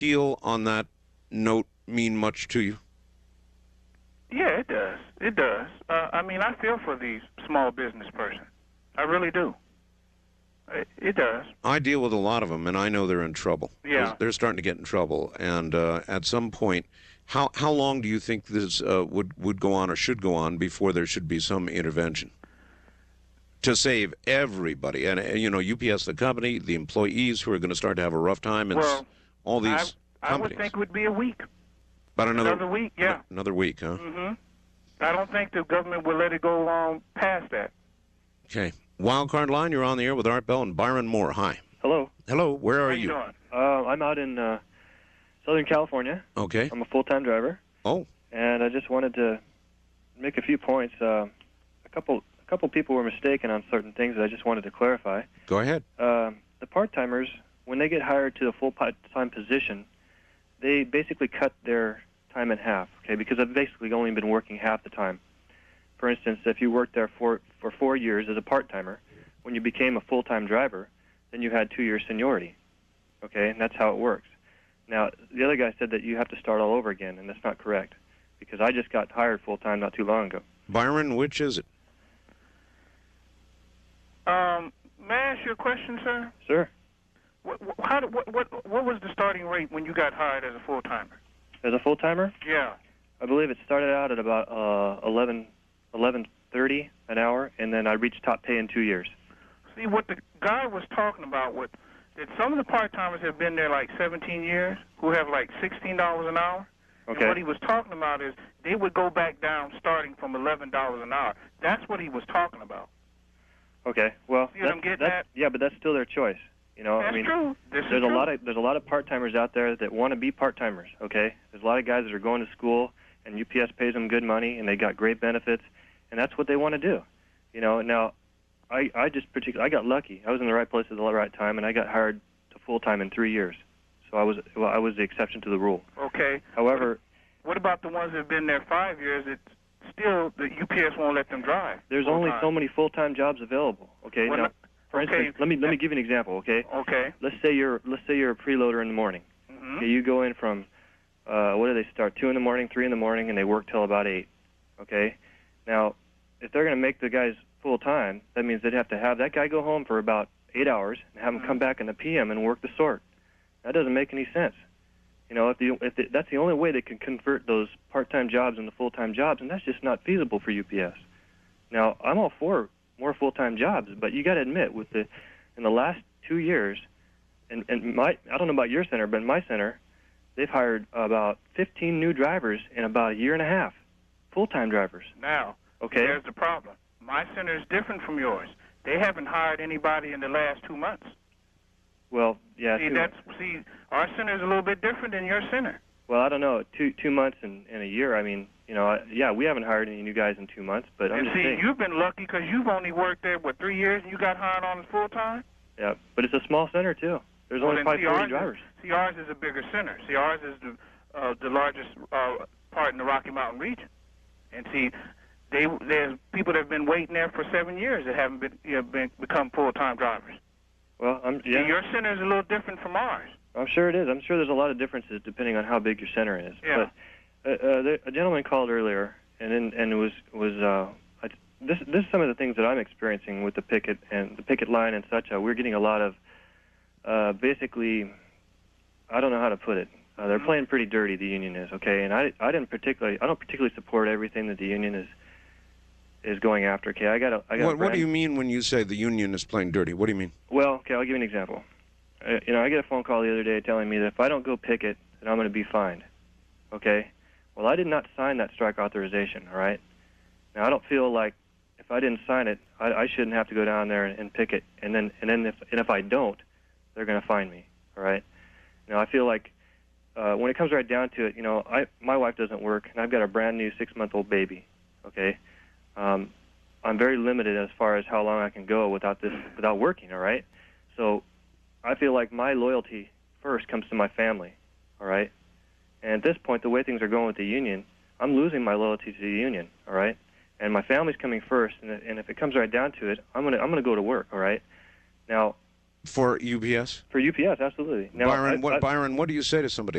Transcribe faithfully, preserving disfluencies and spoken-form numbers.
deal on that note mean much to you? Yeah, it does. It does. Uh, I mean, I feel for the small business person. I really do. It, it does. I deal with a lot of them, and I know they're in trouble. Yeah. They're, they're starting to get in trouble, and uh, at some point, how how long do you think this uh, would would go on or should go on before there should be some intervention to save everybody? And uh, you know, U P S, the company, the employees who are going to start to have a rough time, and Well, s- all these I, I companies. would think it would be a week. About another, Another week, yeah. Another week, huh? Mm-hmm. I don't think the government will let it go on past that. Okay. Wildcard Line, you're on the air with Art Bell and Byron Moore. Hi. Hello. Hello. Where are How you? doing? Uh, I'm out in uh, Southern California. Okay. I'm a full-time driver. Oh. And I just wanted to make a few points. Uh, a couple a couple people were mistaken on certain things that I just wanted to clarify. Go ahead. Uh, the part-timers, when they get hired to a full-time position, they basically cut their time in half, okay, because they've basically only been working half the time. For instance, if you worked there for, for four years as a part-timer, when you became a full-time driver, then you had two years seniority, okay, and that's how it works. Now, the other guy said that you have to start all over again, and that's not correct, because I just got hired full-time not too long ago. Byron, which is it? Um, may I ask you a question, sir? Sir? What, how, did- what, what, what was the starting rate when you got hired as a full-timer? As a full-timer? Yeah. I believe it started out at about uh, eleven, eleven thirty an hour, and then I reached top pay in two years. See, what the guy was talking about, what, that some of the part-timers have been there like seventeen years, who have like sixteen dollars an hour. Okay. And what he was talking about is they would go back down starting from eleven dollars an hour. That's what he was talking about. Okay. Well, See what I'm getting that's, at? yeah, but that's still their choice. You know, That's I mean, true. This there's is a true. lot of there's a lot of part-timers out there that want to be part-timers. Okay, there's a lot of guys that are going to school, and U P S pays them good money, and they got great benefits, and that's what they want to do. You know, now, I I just particularly I got lucky. I was in the right place at the right time, and I got hired to full-time in three years. So I was well, I was the exception to the rule. Okay. However, What about the ones that have been there five years? It's still the U P S won't let them drive. there's full only time. so many full-time jobs available. Okay, Well, now, no- for okay. instance, let me let me give you an example. Okay, Okay. let's say you're let's say you're a preloader in the morning. Mm-hmm. Okay, you go in from, uh, what do they start? Two in the morning, three in the morning, and they work till about eight. Okay, now if they're going to make the guys full time, that means they'd have to have that guy go home for about eight hours and have him Mm-hmm. come back in the P M and work the sort. That doesn't make any sense. You know, if the if the, that's the only way they can convert those part-time jobs into full-time jobs, and that's just not feasible for U P S. Now, I'm all for more full-time jobs, but you got to admit, with the in the last two years, and, and my I don't know about your center, but in my center, they've hired about fifteen new drivers in about a year and a half, full-time drivers. Now, Okay. there's the problem. My center is different from yours. They haven't hired anybody in the last two months. Well, yeah. See, two, that's see, our center is a little bit different than your center. well, I don't know. Two two months and, and a year. I mean, you know, I, yeah, we haven't hired any new guys in two months, but I'm And just see, saying. you've been lucky because you've only worked there what three years, and you got hired on full time. Yeah, but it's a small center too. There's Well, only then probably see, forty ours drivers. Is, see, ours is a bigger center. See, ours is the uh, the largest uh, part in the Rocky Mountain region. And see, they there's people that have been waiting there for seven years that haven't been, you know, been become full time drivers. Well, I'm yeah. See, your center is a little different from ours. I'm sure it is. I'm sure there's a lot of differences depending on how big your center is. Yeah. But uh, uh, there, a gentleman called earlier, and in, and it was was uh, I, this this is some of the things that I'm experiencing with the picket and the picket line and such. Uh, we're getting a lot of uh, basically, I don't know how to put it. Uh, they're Mhm. playing pretty dirty. The union is okay, and I I didn't particularly I don't particularly support everything that the union is is going after. Okay, I got a I got. a What, what brand- do you mean when you say the union is playing dirty? What do you mean? Well, okay, I'll give you an example. Uh, you know, I get a phone call the other day telling me that if I don't go picket, then I'm going to be fined. Okay? Well, I did not sign that strike authorization, all right? Now, I don't feel like if I didn't sign it, I, I shouldn't have to go down there and, and picket. And then, and then if, and if I don't, they're going to fine me, all right? Now, I feel like uh, when it comes right down to it, you know, I my wife doesn't work, and I've got a brand new six-month-old baby, okay? Um, I'm very limited as far as how long I can go without this, without working, all right? So I feel like my loyalty first comes to my family, all right? And at this point, the way things are going with the union, I'm losing my loyalty to the union, all right? And my family's coming first, and, and if it comes right down to it, I'm gonna I'm gonna go to work, all right? Now, For U P S? for U P S, absolutely. Now, Byron, I- what, I- Byron, what do you say to somebody